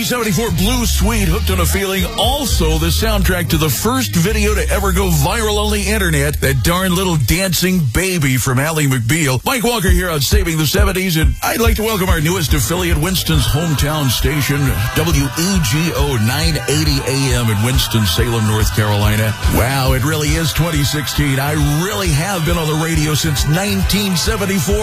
1974 Blue Suede, Hooked on a Feeling. Also the soundtrack to the first video to ever go viral on the internet. That darn little dancing baby from Ally McBeal. Mike Walker here on Saving the 70s, and I'd like to welcome our newest affiliate, Winston's hometown station, WEGO 980 AM in Winston-Salem, North Carolina. Wow, it really is 2016. I really have been on the radio since 1974.